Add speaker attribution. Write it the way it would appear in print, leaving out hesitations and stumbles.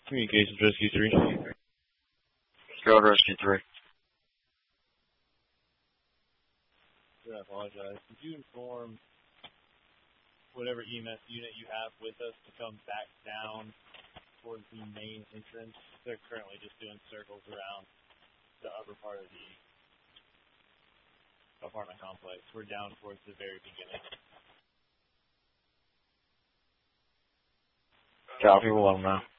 Speaker 1: Communications Rescue 3.
Speaker 2: Go to Rescue 3.
Speaker 1: I apologize. Could you inform whatever EMS unit you have with us to come back down towards the main entrance? They're currently just doing circles around the upper part of the apartment complex. We're down towards the very beginning.
Speaker 2: Copy, we'll let them know.